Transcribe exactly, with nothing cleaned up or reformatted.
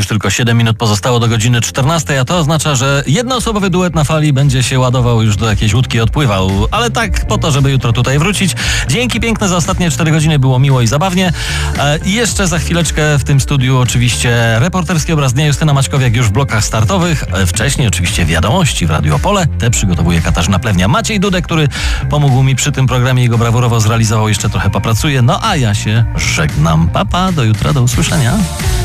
Już tylko siedem minut pozostało do godziny czternastej, a to oznacza, że jednoosobowy duet na fali będzie się ładował już do jakiejś łódki, odpływał. Ale tak po to, żeby jutro tutaj wrócić. Dzięki piękne za ostatnie cztery godziny, było miło i zabawnie. I jeszcze za chwileczkę w tym studiu oczywiście reporterski obraz dnia Justyna Maćkowiak już w blokach startowych. Wcześniej oczywiście wiadomości w Radiu Opole. Te przygotowuje Katarzyna Plewnia. Maciej Dudek, który pomógł mi przy tym programie i go brawurowo zrealizował, jeszcze trochę popracuje. No a ja się żegnam. Papa, do jutra, do usłyszenia.